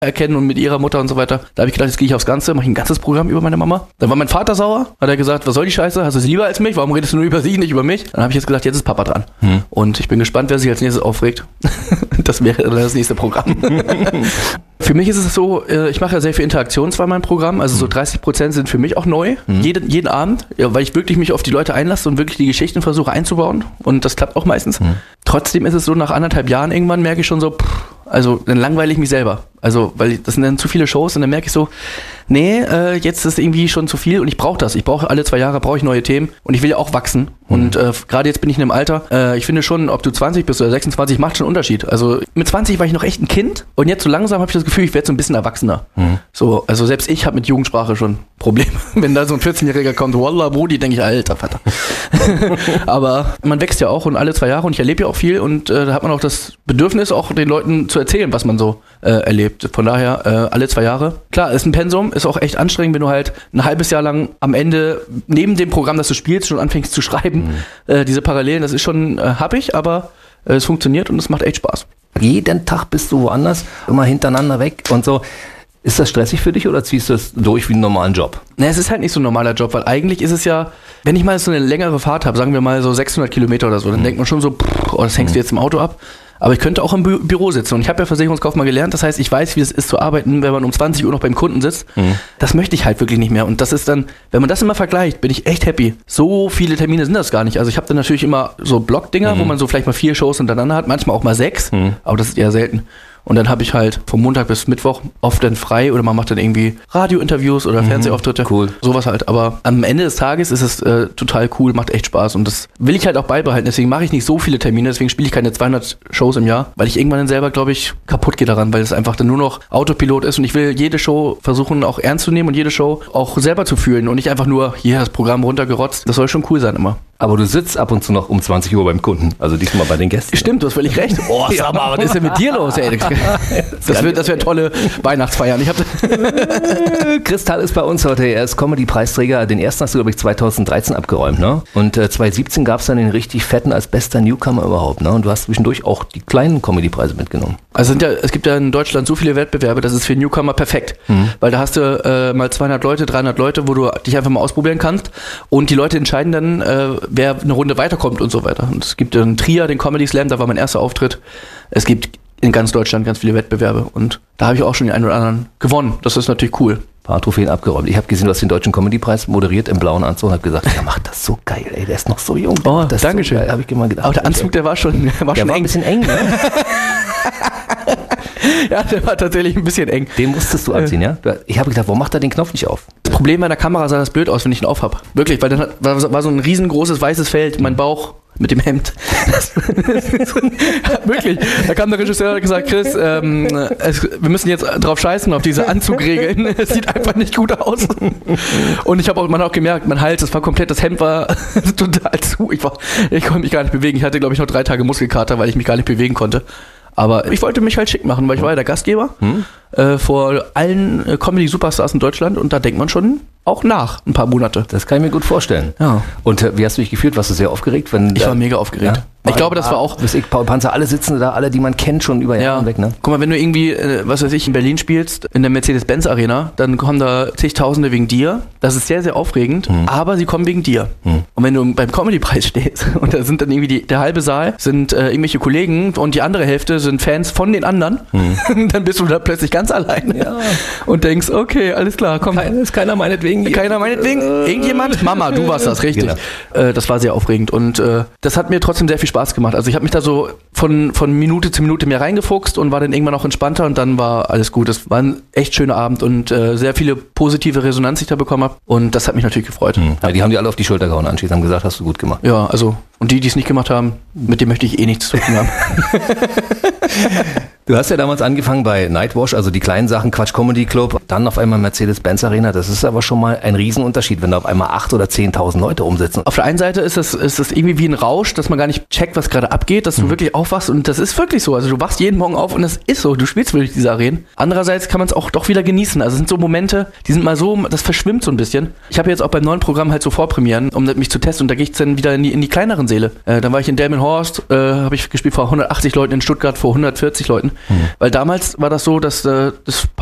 erkennen und mit ihrer Mutter und so weiter. Da habe ich gedacht, jetzt gehe ich aufs Ganze, mache ich ein ganzes Programm über meine Mama. Dann war mein Vater sauer, hat er gesagt, was soll die Scheiße, hast du sie lieber als mich, warum redest du nur über sie, nicht über mich? Dann habe ich jetzt gesagt, jetzt ist Papa dran. Und ich bin gespannt, wer sich als nächstes aufregt. Das wäre das nächste Programm. Für mich ist es so, ich mache ja sehr viel Interaktion zwar in meinem Programm, also so 30% sind für mich auch neu, jeden Abend, ja, weil ich wirklich mich auf die Leute einlasse und wirklich die Geschichten versuche einzubauen und das klappt auch meistens. Trotzdem ist es so, nach 1,5 Jahren irgendwann merke ich schon so, also dann langweile ich mich selber. Also, weil das sind dann zu viele Shows und dann merke ich so, nee, jetzt ist irgendwie schon zu viel und ich brauche das. Ich brauche alle 2 Jahre, brauche ich neue Themen und ich will ja auch wachsen. Und gerade jetzt bin ich in einem Alter, ich finde schon, ob du 20 bist oder 26, macht schon einen Unterschied. Also mit 20 war ich noch echt ein Kind und jetzt so langsam habe ich das Gefühl, ich werde so ein bisschen erwachsener. So, also selbst ich habe mit Jugendsprache schon Probleme. Wenn da so ein 14-Jähriger kommt, Wallah, Brudi, denke ich, alter Vater. Aber man wächst ja auch und alle 2 Jahre und ich erlebe ja auch viel und da hat man auch das Bedürfnis, auch den Leuten zu erzählen, was man so erlebt. Von daher alle 2 Jahre. Klar, ist ein Pensum, ist auch echt anstrengend, wenn du halt ein halbes Jahr lang am Ende neben dem Programm, das du spielst, schon anfängst zu schreiben. Diese Parallelen, das ist schon happig, aber es funktioniert und es macht echt Spaß. Jeden Tag bist du woanders, immer hintereinander weg und so. Ist das stressig für dich oder ziehst du es durch wie einen normalen Job? Ne, es ist halt nicht so ein normaler Job, weil eigentlich ist es ja, wenn ich mal so eine längere Fahrt habe, sagen wir mal so 600 Kilometer oder so, dann denkt man schon so, das hängst du jetzt im Auto ab. Aber ich könnte auch im Büro sitzen und ich habe ja Versicherungskaufmann gelernt, das heißt, ich weiß, wie es ist zu arbeiten, wenn man um 20 Uhr noch beim Kunden sitzt. Das möchte ich halt wirklich nicht mehr und das ist dann, wenn man das immer vergleicht, bin ich echt happy. So viele Termine sind das gar nicht. Also ich habe dann natürlich immer so Blockdinger, wo man so vielleicht mal 4 Shows hintereinander hat, manchmal auch mal 6, aber das ist eher selten. Und dann habe ich halt vom Montag bis Mittwoch oft dann frei oder man macht dann irgendwie Radiointerviews oder Fernsehauftritte. Cool. Sowas halt. Aber am Ende des Tages ist es total cool, macht echt Spaß und das will ich halt auch beibehalten. Deswegen mache ich nicht so viele Termine, deswegen spiele ich keine 200 Shows im Jahr, weil ich irgendwann dann selber, glaube ich, kaputt gehe daran, weil es einfach dann nur noch Autopilot ist und ich will jede Show versuchen auch ernst zu nehmen und jede Show auch selber zu fühlen und nicht einfach nur, hier das Programm runtergerotzt. Das soll schon cool sein immer. Aber du sitzt ab und zu noch um 20 Uhr beim Kunden, also diesmal bei den Gästen. Stimmt, du hast völlig recht. Oh, sag mal, was ist denn mit dir los, ey? Das wäre tolle Weihnachtsfeiern. Kristall ist bei uns heute. Er ist Comedy-Preisträger. Den ersten hast du, glaube ich, 2013 abgeräumt, ne? Und 2017 gab es dann den richtig fetten als bester Newcomer überhaupt, ne? Und du hast zwischendurch auch die kleinen Comedy-Preise mitgenommen. Also es gibt ja in Deutschland so viele Wettbewerbe, das ist für Newcomer perfekt. Weil da hast du mal 200 Leute, 300 Leute, wo du dich einfach mal ausprobieren kannst. Und die Leute entscheiden dann, wer eine Runde weiterkommt und so weiter. Und es gibt einen Trier, den Comedy Slam, da war mein erster Auftritt. Es gibt in ganz Deutschland ganz viele Wettbewerbe und da habe ich auch schon den einen oder anderen gewonnen. Das ist natürlich cool. Ein paar Trophäen abgeräumt. Ich habe gesehen, du hast den Deutschen Comedy-Preis moderiert im blauen Anzug und habe gesagt, der macht das so geil, ey, der ist noch so jung. Oh, Dankeschön. So habe ich immer gedacht. Aber der Anzug, der war schon eng. Ein bisschen eng, ne? Ja, der war tatsächlich ein bisschen eng. Den musstest du anziehen, ja? Ich habe gedacht, warum macht er den Knopf nicht auf? Das Problem bei der Kamera sah das blöd aus, wenn ich ihn auf habe. Wirklich, weil dann war so ein riesengroßes weißes Feld, mein Bauch mit dem Hemd. Wirklich. Da kam der Regisseur und hat gesagt, Chris, wir müssen jetzt drauf scheißen, auf diese Anzugregeln. Es sieht einfach nicht gut aus. Und man hat auch gemerkt, mein Hals, das Hemd war total zu. Ich konnte mich gar nicht bewegen. Ich hatte, glaube ich, noch 3 Tage Muskelkater, weil ich mich gar nicht bewegen konnte. Aber ich wollte mich halt schick machen, weil ich war ja der Gastgeber vor allen Comedy-Superstars in Deutschland und da denkt man schon auch nach ein paar Monate. Das kann ich mir gut vorstellen. Ja. Und wie hast du dich gefühlt? Warst du sehr aufgeregt? Ich war mega aufgeregt. Ja? Ich glaube, das war auch... Paul Panzer, alle sitzen da, alle, die man kennt, schon über Jahre weg, ne? Guck mal, wenn du irgendwie, was weiß ich, in Berlin spielst, in der Mercedes-Benz-Arena, dann kommen da zigtausende wegen dir. Das ist sehr, sehr aufregend, aber sie kommen wegen dir. Und wenn du beim Comedy-Preis stehst und da sind dann irgendwie der halbe Saal sind irgendwelche Kollegen und die andere Hälfte sind Fans von den anderen, dann bist du da plötzlich ganz alleine und denkst, okay, alles klar, komm. Ist keiner meinetwegen. Irgendjemand? Mama, du warst das, richtig. Genau. Das war sehr aufregend und das hat mir trotzdem sehr viel Spaß gemacht. Also ich habe mich da so von Minute zu Minute mehr reingefuchst und war dann irgendwann auch entspannter und dann war alles gut. Es war ein echt schöner Abend und sehr viele positive Resonanz, die ich da bekommen habe und das hat mich natürlich gefreut. Ja, die haben dir alle auf die Schulter gehauen anschließend, haben gesagt, hast du gut gemacht. Ja, also und die es nicht gemacht haben, mit dem möchte ich eh nichts zu tun haben. Du hast ja damals angefangen bei Nightwash, also die kleinen Sachen, Quatsch Comedy Club. dann auf einmal Mercedes-Benz Arena, das ist aber schon mal ein Riesenunterschied, wenn da auf einmal 8.000 oder 10.000 Leute umsitzen. Auf der einen Seite ist das irgendwie wie ein Rausch, dass man gar nicht checkt, was gerade abgeht, dass du wirklich aufwachst und das ist wirklich so. Also du wachst jeden Morgen auf und das ist so. Du spielst wirklich diese Arenen. Andererseits kann man es auch doch wieder genießen. Also es sind so Momente, die sind mal so, das verschwimmt so ein bisschen. Ich habe jetzt auch beim neuen Programm halt so Vorpremieren, um mich zu testen und da gehe ich dann wieder in die kleineren Säle. Dann war ich in Delmenhorst, habe ich gespielt vor 180 Leuten, in Stuttgart vor 140 Leuten. Weil damals war das so, dass das